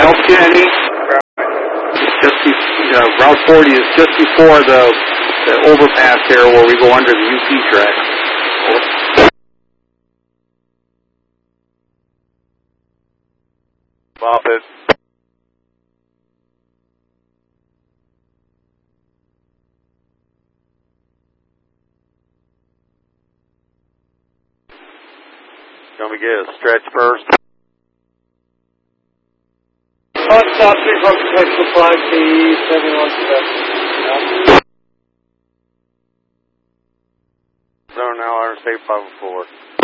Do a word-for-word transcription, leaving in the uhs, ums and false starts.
South Kennedy. Just be, uh, Route forty is just before the, the overpass there where we go under the U P track. Bop it. Can we get a stretch first? Hot stop three from Texas five B seven one seven. So now Interstate five oh four.